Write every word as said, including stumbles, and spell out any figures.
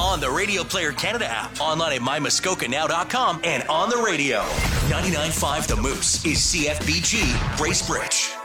on the Radio Player Canada app, online at my muskoka now dot com, and on the radio. ninety-nine point five The Moose is C F B G Bracebridge.